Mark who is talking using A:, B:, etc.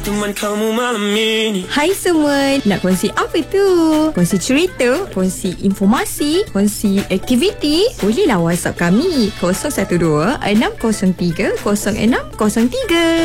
A: Teman kamu malam ini.
B: Hai semua, nak kongsi apa tu? Kongsi cerita, kongsi informasi, kongsi aktiviti? Bolehlah WhatsApp kami 012 603 0603.